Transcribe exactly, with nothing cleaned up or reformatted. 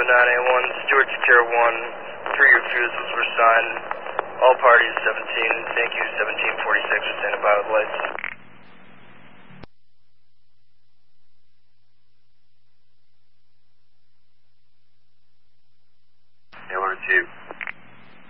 nine A one, Stewart Secure one, three refusals were signed. All parties seventeen, thank you, seventeen forty-six, we're standing by with lights. They want to